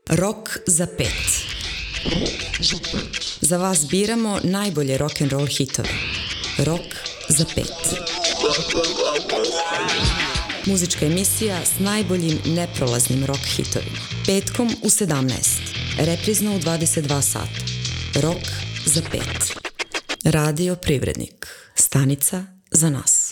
Rok za 5. Za vas biramo najbolje rock'n'roll hitove. Rok za 5. Muzička emisija s najboljim neprolaznim rock hitovima. Petkom u 17. Reprizno u 22 sata. Rok za 5. Radio Privrednik. Stanica za nas.